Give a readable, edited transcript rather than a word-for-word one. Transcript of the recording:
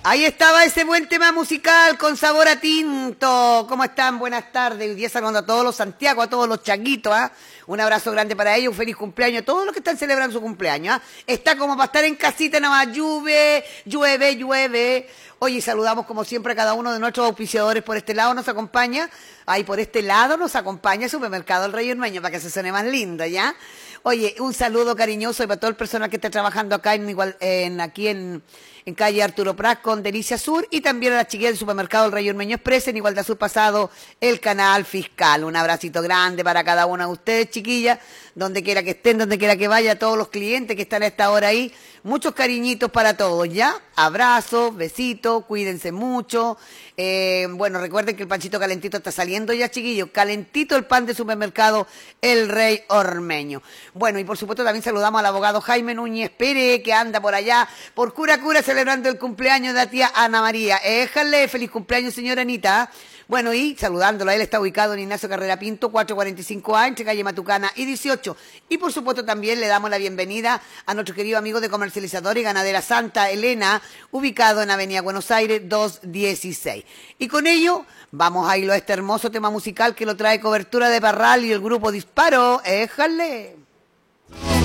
Ahí estaba ese buen tema musical con sabor a tinto. ¿Cómo están? Buenas tardes. Hoy día saludando a todos los Santiago, a todos los changuitos, ¿ah? Un abrazo grande para ellos, un feliz cumpleaños a todos los que están celebrando su cumpleaños, ¿ah? Está como para estar en casita, nada más llueve, llueve, llueve. Oye, saludamos como siempre a cada uno de nuestros auspiciadores. Por este lado nos acompaña, ahí por este lado nos acompaña el Supermercado El Rey Ormeño, para que se suene más lindo, ¿ya? Oye, un saludo cariñoso para todo el personal que está trabajando acá aquí en calle Arturo Prat con Delicia Sur, y también a las chiquillas del Supermercado El Rey Ormeño Express en Igualdad Sur Pasado, el canal fiscal. Un abracito grande para cada una de ustedes, chiquillas, donde quiera que estén, donde quiera que vaya, a todos los clientes que están a esta hora ahí. Muchos cariñitos para todos, ¿ya? Abrazos, besitos, cuídense mucho. Bueno, recuerden que el pancito calentito está saliendo ya, chiquillos. Calentito el pan de Supermercado El Rey Ormeño. Bueno, y por supuesto también saludamos al abogado Jaime Núñez Pérez, que anda por allá, por Cura celebrando el cumpleaños de la tía Ana María. Éjale, feliz cumpleaños, señora Anita. Bueno, y saludándolo, él está ubicado en Ignacio Carrera Pinto, 445A, entre calle Matucana y 18. Y por supuesto también le damos la bienvenida a nuestro querido amigo de comercializador y ganadera Santa Elena, ubicado en Avenida Buenos Aires 216. Y con ello vamos a ir a este hermoso tema musical que lo trae Cobertura de Parral y el grupo Disparo. Éjale.